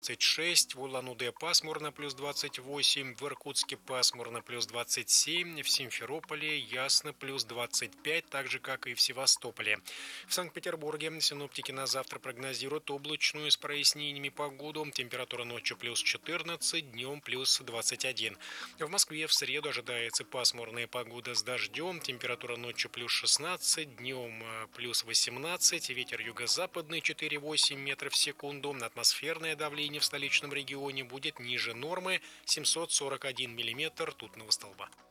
26, в Улан-Удэ пасмурно плюс 28, в Иркутске пасмурно плюс 27, в Симферополе ясно плюс 25, так же как и в Севастополе. В Санкт-Петербурге синоптики на завтра прогнозируют облачную с прояснениями погоду, температура ночью плюс 14, днем плюс 21. В Москве в среду ожидается пасмурная погода с дождем, температура ночью плюс 16, днем плюс 18, ветер юго-западный 4,8 метров в секунду, атмосферное давление в столичном регионе будет ниже нормы 741 миллиметр ртутного столба.